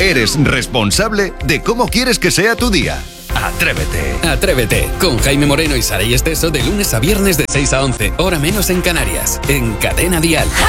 Eres responsable de cómo quieres que sea tu día. Atrévete. Atrévete con Jaime Moreno y Saray Esteso de lunes a viernes de 6 a 11, hora menos en Canarias, en Cadena Dial.